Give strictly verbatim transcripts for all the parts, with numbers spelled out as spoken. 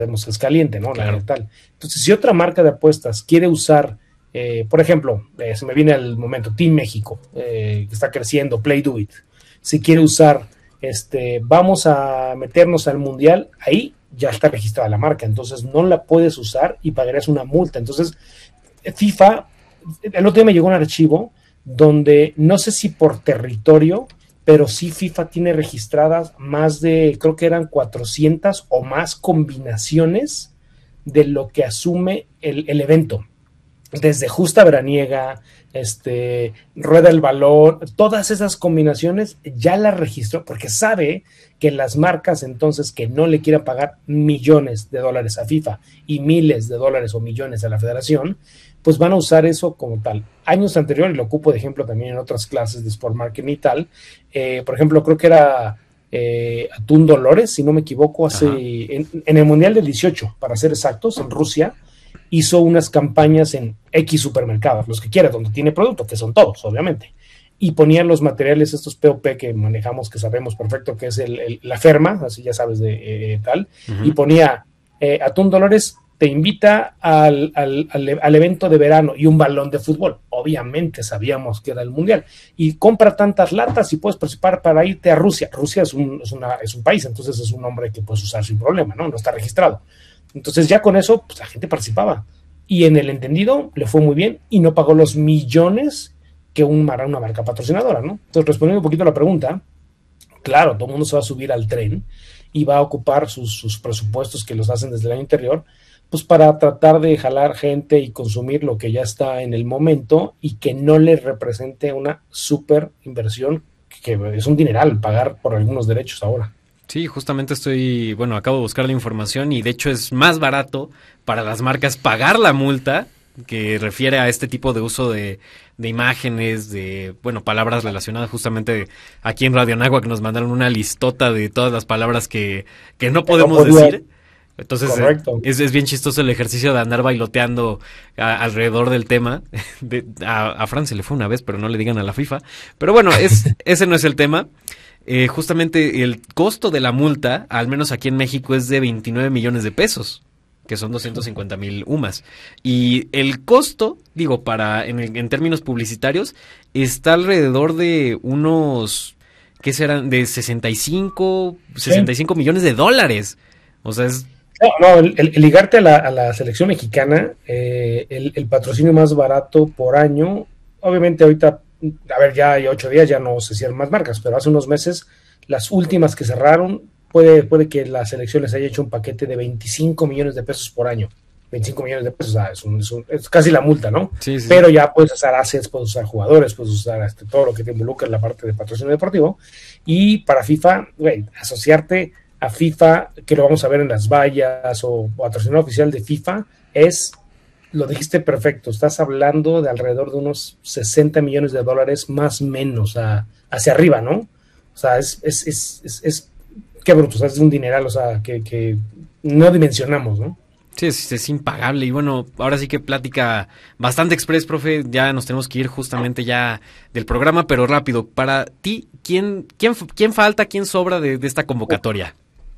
sabemos que es caliente, ¿no? Claro. La tal. Entonces, si otra marca de apuestas quiere usar, eh, por ejemplo, eh, se me viene al momento, Team México, eh, que está creciendo, Play Do It, si quiere usar, este, vamos a meternos al mundial, ahí ya está registrada la marca, entonces no la puedes usar y pagarías una multa. Entonces, FIFA, el otro día me llegó un archivo donde no sé si por territorio, pero sí FIFA tiene registradas más de, creo que eran cuatrocientas o más combinaciones de lo que asume el, el evento. Desde justa veraniega, este, rueda el balón, todas esas combinaciones ya las registró porque sabe que las marcas entonces que no le quieran pagar millones de dólares a FIFA y miles de dólares o millones a la federación, pues van a usar eso como tal. Años anteriores, lo ocupo de ejemplo también en otras clases de Sport Marketing y tal, eh, por ejemplo, creo que era eh, Atún Dolores, si no me equivoco, hace en, en el Mundial del dieciocho, para ser exactos, en Rusia, hizo unas campañas en X supermercados, los que quiera, donde tiene producto, que son todos, obviamente, y ponían los materiales, estos P O P que manejamos, que sabemos perfecto que es el, el, la Ferma, así ya sabes de eh, tal, uh-huh. Y ponía eh, Atún Dolores te invita al, al, al, al evento de verano y un balón de fútbol. Obviamente sabíamos que era el mundial. Y compra tantas latas y puedes participar para irte a Rusia. Rusia es un, es una, es un país, entonces es un nombre que puedes usar sin problema, ¿no? No está registrado. Entonces ya con eso, pues la gente participaba. Y en el entendido le fue muy bien y no pagó los millones que un, una marca patrocinadora, ¿no? Entonces, respondiendo un poquito a la pregunta, claro, todo el mundo se va a subir al tren y va a ocupar sus, sus presupuestos que los hacen desde el año anterior, pues para tratar de jalar gente y consumir lo que ya está en el momento y que no les represente una súper inversión, que es un dineral pagar por algunos derechos ahora. Sí, justamente estoy, bueno, acabo de buscar la información y de hecho es más barato para las marcas pagar la multa que refiere a este tipo de uso de, de imágenes, de, bueno, palabras relacionadas. Justamente aquí en Radio Anáhuac nos mandaron una listota de todas las palabras que, que no podemos no podía... decir. Entonces es, es bien chistoso el ejercicio de andar bailoteando a, alrededor del tema. De, a, a Fran se le fue una vez, pero no le digan a la FIFA. Pero bueno, es, ese no es el tema. Eh, justamente el costo de la multa, al menos aquí en México, es de veintinueve millones de pesos, que son doscientos cincuenta mil U M A S. Y el costo, digo, para en, en términos publicitarios, está alrededor de unos, ¿qué serán? De sesenta y cinco millones de dólares. O sea, es... No, no, el, el ligarte a la, a la selección mexicana, eh, el, el patrocinio más barato por año, obviamente ahorita, a ver, ya hay ocho días, ya no se cierran más marcas, pero hace unos meses, las últimas que cerraron, puede, puede que la selección les haya hecho un paquete de veinticinco millones de pesos por año. veinticinco millones de pesos, o sea, es, un, es, un, es casi la multa, ¿no? Sí, sí. Pero ya puedes usar assets, puedes usar jugadores, puedes usar este, todo lo que te involucra en la parte de patrocinio deportivo. Y para FIFA, güey, asociarte a FIFA, que lo vamos a ver en las vallas o patrocinador oficial de FIFA, es, lo dijiste perfecto, estás hablando de alrededor de unos sesenta millones de dólares más o menos a, hacia arriba, ¿no? O sea, es, es, es, es, es qué bruto, o sea, es un dineral, o sea, que, que no dimensionamos, ¿no? Sí, es, es impagable. Y bueno, ahora sí que plática bastante express, profe. Ya nos tenemos que ir justamente ya del programa, pero rápido. Para ti, ¿quién, quién, quién falta, quién sobra de, de esta convocatoria?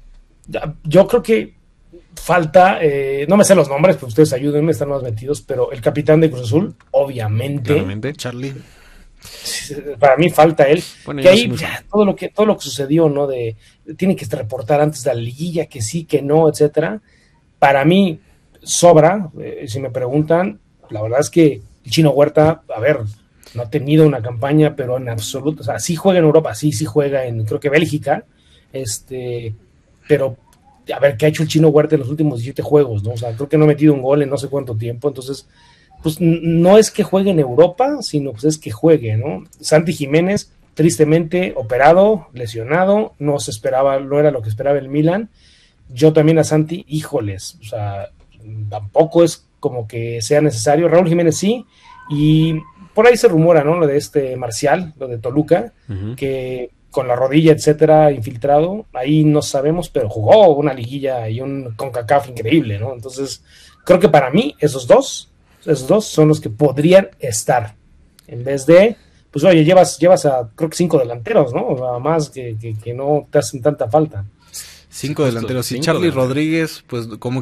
Yo creo que falta, eh, no me sé los nombres, pero ustedes ayúdenme, están más metidos, pero el capitán de Cruz Azul, obviamente. Claramente, Charlie. Para mí falta él. Bueno, que ahí ya, todo lo que todo lo que sucedió, ¿no? De tiene que reportar antes de la liguilla, que sí, que no, etcétera. Para mí sobra, eh, si me preguntan, la verdad es que el Chino Huerta, a ver, no ha tenido una campaña, pero en absoluto, o sea, sí juega en Europa, sí, sí juega en, creo que Bélgica, este, pero a ver, ¿qué ha hecho el Chino Huerta en los últimos diecisiete juegos, no? O sea, creo que no ha metido un gol en no sé cuánto tiempo, entonces, pues no es que juegue en Europa, sino pues es que juegue, ¿no? Santi Jiménez, tristemente operado, lesionado, no se esperaba, no era lo que esperaba el Milan. Yo también a Santi, híjoles, o sea, tampoco es como que sea necesario. Raúl Jiménez sí, y por ahí se rumora, ¿no? Lo de este Marcial, lo de Toluca, uh-huh. que con la rodilla, etcétera, infiltrado, ahí no sabemos, pero jugó una liguilla y un CONCACAF increíble, ¿no? Entonces, creo que para mí, esos dos, esos dos son los que podrían estar, en vez de, pues oye, llevas, llevas a, creo que cinco delanteros, ¿no? O sea, más que, que, que no te hacen tanta falta. Cinco Sí, delanteros. Y cinco Charlie delanteros. Rodríguez, pues como